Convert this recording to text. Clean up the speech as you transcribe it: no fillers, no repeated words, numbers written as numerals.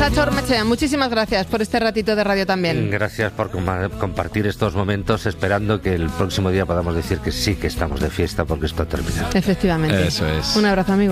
Sacha Ormechea, muchísimas gracias por este ratito de radio también. Gracias por compartir estos momentos, esperando que el próximo día podamos decir que sí que estamos de fiesta porque esto ha terminado. Efectivamente. Eso es. Un abrazo, amigo.